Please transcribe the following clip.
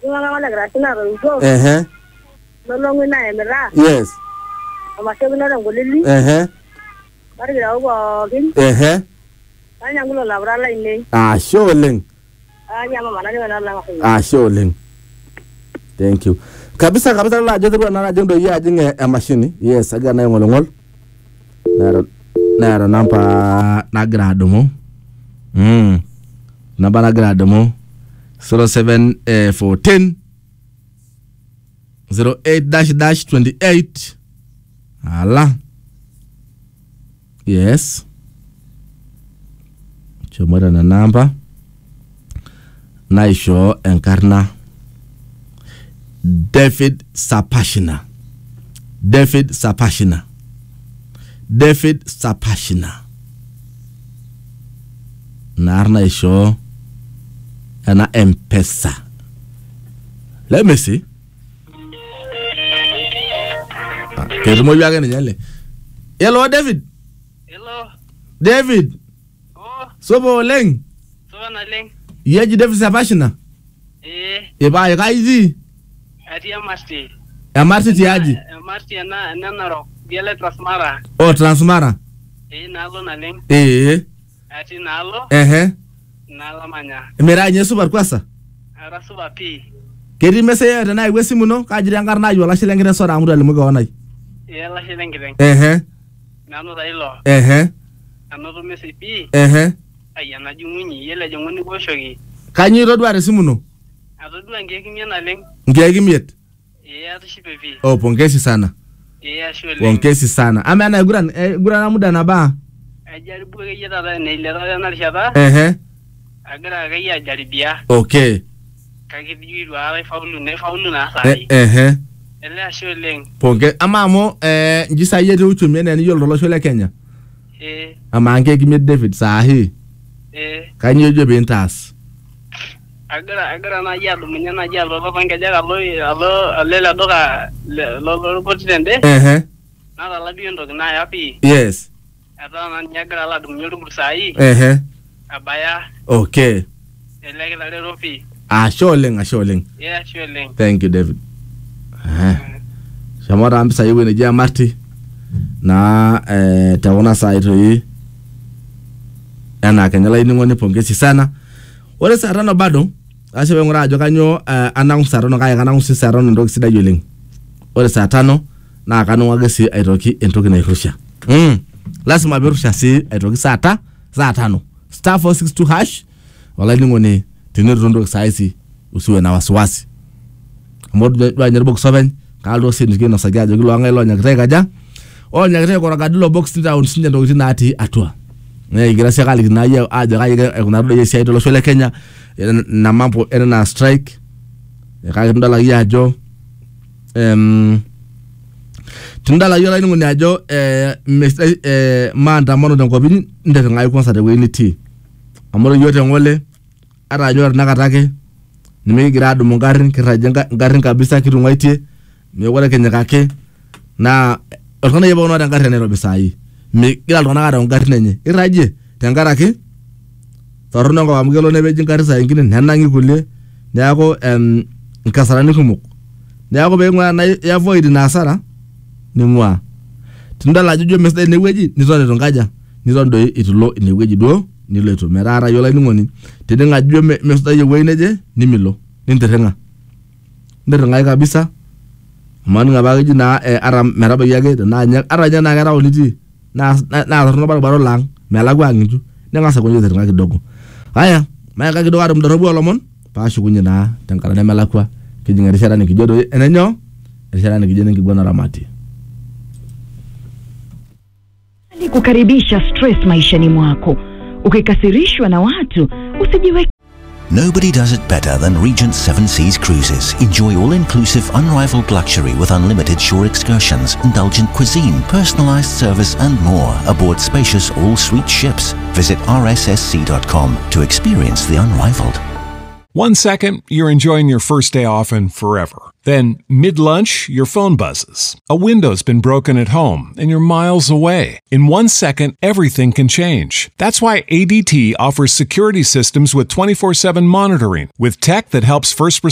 Ngala wala gratina ro. Lolongi na emera. Yes. Amasego na ngolili. Bari gira ugo kin. Anya ngulo labra la ine. Sholeng. Anya mama na ngala la. Sholeng. Thank you. Kabisa la jodo na jendo ya jinge machine. Yes, aga na ngolongol. Naro nampa na grado mo. Namba na grado mo. 0714 08-28. Ala. Yes. Chomora na namba. Naisho enkarna. David Sapashina. Narna isho. Ana M-Pesa. Let me see. Hello, David. Hello. David. Oh. Sobo leng. Sobo na leng. Yeji David Sapashina. Eba ya kaizi. Ati amasti. Amasti tiaji. Amasti na naro. Diale Transmara. Oh, Transmara. Nalo na leng. Ati nalo. Nala manya. Mera nyesu barkwasa. Ara suba pi. Kedi mese na igwesi muno kajiri angarna ayo la shilengire sora amuru limugo onai. La shilengire. Nano dailo. Anoto mese pi. Aya na jumunyi yele jumuni boshogi. Kanyi rodware simuno. Adodwa ngeki miena leng. Ngeki miet. Atushipe pi. Oh, pongezi sana. Shule. Pongezi sana. Amena gurana muda na ba. Ajaribu kayeta da neilera na rishada. Agara kaya jaribia. Okay. Kakidiru ala faulu na sai. Ele shuleng. Ponge amamo njisa yete uchumi ne yolo shule Kenya. Amange gimi David sahi. Kanyo jo bentas. Agara na yalo munya na yalo lo panga jaga lo lela doka lo potende. Na la biendo na yapi. Yes. Ata na nyagara la dum nyoru sai. Abaya. Okay. Elege la rofi. Sholeng. Sholeng. Thank you, David. Shamora ambisa yewe ne Marty na taona saito yi. Ana kanyala ini ngoni pongezi sana. Ore sarano bado ashe ngora ajo kanyo announce sarano kaya announce sarano ndo sida yoleng. Ore saa 5 na kanu wagesi aitoki entoki na Russia. Lazima berusha si aitoki saa 5 *462# wala ngone tinerondo saisi usiwe na wasiwasi. Modu banyarbo kusoben kaldo sindike no sagajo kilo anga ilo nyakiteka ja. O nyakiteka ko ragadilo box nda unsinya ndo tina ati atwa. Igrasi kali na ya aja kaya kuna ndo yesi aito lo shule Kenya na mambo na strike. Kaya ndala yajo tundala yola ngone ajo maandamano ndo kopini ndete ngai konsate weni ti. Amoro yote ngole ara nyor nakatake nimegira adu mungarin kirajenga ngarin kabisa kirungaitie mewala Kenya kake na otona yebo no ngari ne robisai me gira lona ngara ngari nenye iraje tangarake torno ngo amgelo ne beji ngari sa ingine nanangi kulie nyako nkasarani kumuk nyako be ngwa na ya void na asara ni ngwa tundala jojo mesde ne weji nizone tongaja nizondo itulo ne weji do nileto merara yola ngoni tedenga jwe mesda yewe neje nimilo ninterenga nderenga kabisa man ngabaji na aram meraba yage na aranya na gara oniti na rono baro lang melagwa ngitu nenga konyo terenga kidogo haya maya kidogo arum dorobu olomon pa shukunye na tankara na melakwa kijinga rishara ni kijodo enenyo rishara ni kijene kibwana ramati kukaribisha stress maishani mwako. Ukikasirishwa na watu, usijiweke. Nobody does it better than Regent 7 Seas Cruises. Enjoy all-inclusive, unrivaled luxury with unlimited shore excursions, indulgent cuisine, personalized service and more aboard spacious all-suite ships. Visit rssc.com to experience the unrivaled. 1 second, you're enjoying your first day off and forever. Then, mid-lunch, your phone buzzes. A window's been broken at home and you're miles away. In 1 second, everything can change. That's why ADT offers security systems with 24/7 monitoring, with tech that helps first responders